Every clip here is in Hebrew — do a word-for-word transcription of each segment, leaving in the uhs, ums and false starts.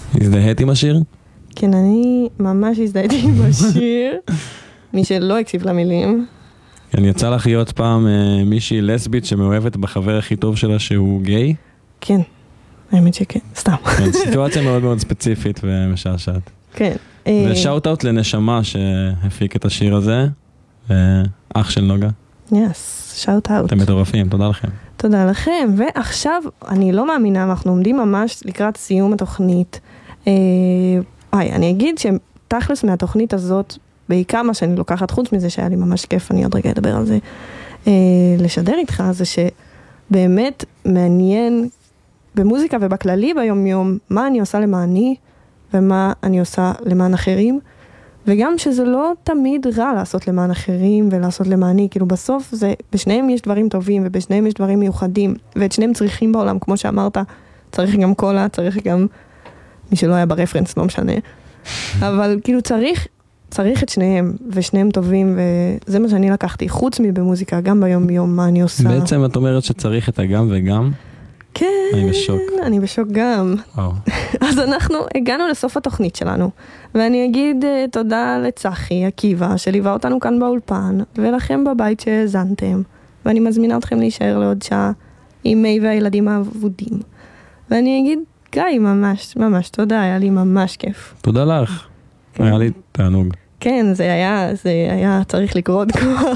הזדהית עם השיר? כן, אני ממש הזדהיתי עם השיר, מי שלא הקשיב למילים. כן, יצא לך להיות פעם אה, מישהי לסבית שמאוהבת בחבר הכי טוב שלה שהוא גיי? כן, האמת שכן, סתם. כן, סיטואציה מאוד מאוד ספציפית ומשעשעת. כן. ושאוט-אוט לנשמה שהפיק את השיר הזה, אח של נוגה. יס, שאוט-אוט. אתם מטורפים, תודה לכם. תודה לכם, ועכשיו, אני לא מאמינה, אנחנו עומדים ממש לקראת סיום התוכנית. אה, אני אגיד שתכלס מהתוכנית הזאת, בעיקר מה שאני לוקחת, חוץ מזה שהיה לי ממש כיף, אני עוד רגע אדבר על זה, אה, לשדר איתך, זה שבאמת מעניין במוזיקה ובכללי ביום יום, מה אני עושה למעני, ומה אני עושה למען אחרים, וגם שזה לא תמיד רע לעשות למען אחרים ולעשות למעני, כאילו בסוף זה, בשניהם יש דברים טובים ובשניהם יש דברים מיוחדים, ואת שניהם צריכים בעולם, כמו שאמרת, צריך גם קולה, צריך גם, מי שלא היה ברפרנס, לא משנה, אבל כאילו צריך, צריך את שניהם, ושניהם טובים, וזה מה שאני לקחתי, חוץ מבמוזיקה, גם ביום יום, מה אני עושה. בעצם את אומרת שצריך את הגם וגם? כן, אני בשוק. אני בשוק גם. וואו. אז אנחנו הגענו לסוף התוכנית שלנו, ואני אגיד uh, תודה לצחי, עקיבא, שליווה אותנו כאן באולפן, ולכם בבית שהזנתם, ואני מזמינה אתכם להישאר לעוד שעה עם מי והילדים האבודים. ואני אגיד, גיא, ממש, ממש תודה, היה לי ממש כיף. תודה לך. כן. היה לי תענוג. כן, זה היה, זה היה צריך לקרות כבר.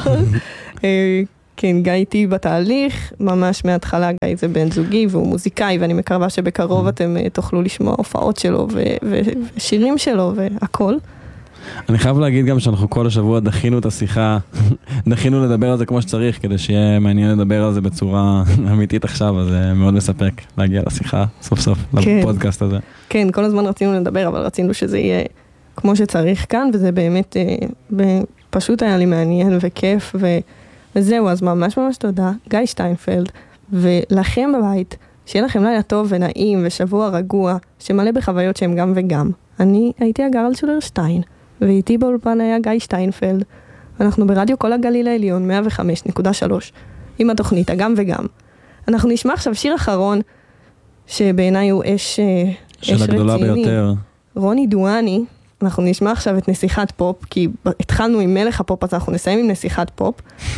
כן, גיא איתי בתהליך, ממש מההתחלה גיא זה בן זוגי והוא מוזיקאי, ואני מקווה שבקרוב אתם תוכלו לשמוע הופעות שלו ושירים שלו והכל. אני חייב להגיד גם שאנחנו כל השבוע דחינו את השיחה, דחינו לדבר על זה כמו שצריך, כדי שיהיה מעניין לדבר על זה בצורה אמיתית עכשיו, אז זה מאוד מספק להגיע לשיחה סוף סוף, לפודקאסט הזה. כן, כל הזמן רצינו לדבר, אבל רצינו שזה יהיה כמו שצריך כאן, וזה באמת פשוט היה לי מעניין וכיף ו... וזהו, אז ממש ממש תודה, גיא שטיינפלד, ולכם בבית, שיהיה לכם לילה טוב ונעים ושבוע רגוע, שמלא בחוויות שהם גם וגם. אני הייתי הגר אלטשולר שטיין, ואיתי באולפן היה גיא שטיינפלד, ואנחנו ברדיו כל הגליל העליון, מאה וחמש נקודה שלוש, עם התוכנית, הגם וגם. אנחנו נשמע עכשיו שיר אחרון, שבעיניי הוא אש, של הגדולה ביותר. רוני דואני, אנחנו נשמע עכשיו את נסיכת פופ, כי התחלנו עם מלך הפופ, אז אנחנו נסיים עם נסיכת פופ.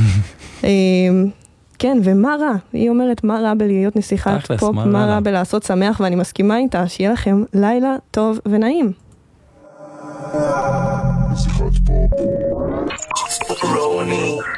כן, ומה רע? היא אומרת, מה רע בלהיות נסיכת פופ, מה רע בלעשות שמח, ואני מסכימה איתה, שיהיה לכם לילה טוב ונעים. נסיכת פופ.